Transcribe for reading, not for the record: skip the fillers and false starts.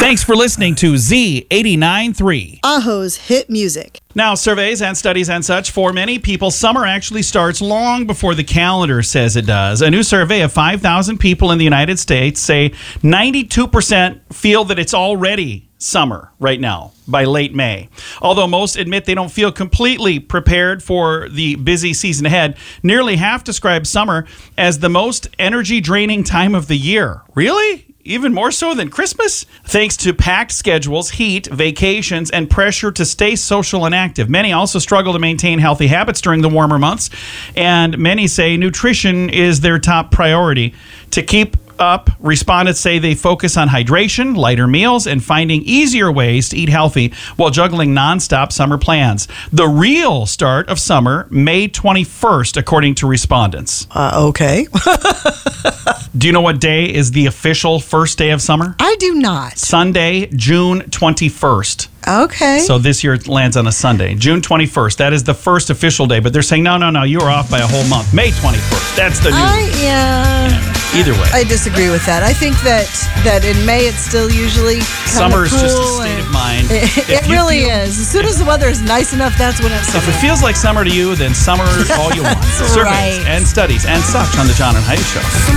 Thanks for listening to Z89.3. Aho's hit music. Now, surveys and studies and such, for many people, summer actually starts long before the calendar says it does. A new survey of 5,000 people in the United States say 92% feel that it's already summer right now by late May. Although most admit they don't feel completely prepared for the busy season ahead, nearly half describe summer as the most energy-draining time of the year. Really? Even more so than Christmas? Thanks to packed schedules, heat, vacations, and pressure to stay social and active. Many also struggle to maintain healthy habits during the warmer months, and many say nutrition is their top priority. To keep up, respondents say they focus on hydration, lighter meals, and finding easier ways to eat healthy while juggling nonstop summer plans. The real start of summer, May 21st, according to respondents. Okay. Do you know what day is the official first day of summer? I do not. Sunday, June 21st. Okay. So this year it lands on a Sunday, June 21st. That is the first official day, but they're saying, no, you are off by a whole month. May 21st. That's the new. Either way. I disagree with that. I think that in May it's still usually summer is cool, just a state of mind. It really is. As soon as the weather is nice enough, that's when it's summer. If it feels like summer to you, then summer all you want. Surveys Right. and studies and such on the John and Heidi Show.